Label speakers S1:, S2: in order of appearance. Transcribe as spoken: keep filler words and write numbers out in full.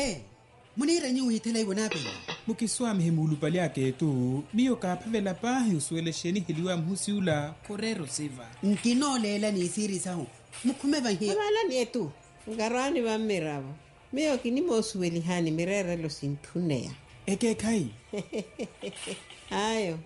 S1: Eh, munira nyu hitela ibona pe.
S2: Mukiswami hemulupali yake tu, miyo kaphavela pahi usuelesheni hiliwa mhusiula korero siva.
S1: Nkinolela ni siri sahu. Mukhume ba hi.
S3: Abala ni etu. Ngarwani ba mirabo. Miyo kinimo usuelihani mirere lo sintunea.
S2: Eke kai.
S3: Ayo,